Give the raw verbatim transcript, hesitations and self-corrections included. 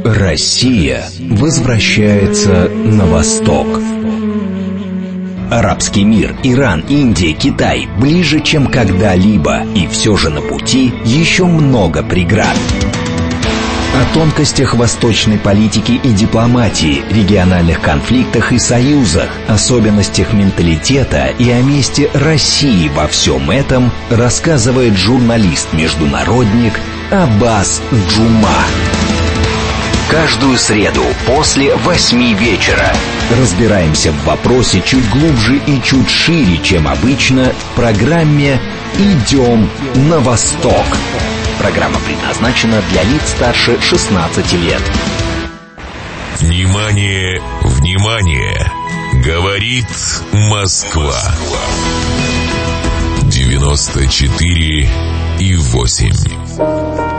Россия возвращается на восток. Арабский мир, Иран, Индия, Китай ближе, чем когда-либо, и все же на пути еще много преград. О тонкостях восточной политики и дипломатии, региональных конфликтах и союзах, особенностях менталитета и о месте России во всем этом рассказывает журналист-международник Аббас Джума. Каждую среду после восьми вечера разбираемся в вопросе чуть глубже и чуть шире, чем обычно, в программе «Идем на восток». Программа предназначена для лиц старше шестнадцати лет. Внимание, внимание! Говорит Москва. девяносто четыре и восемь.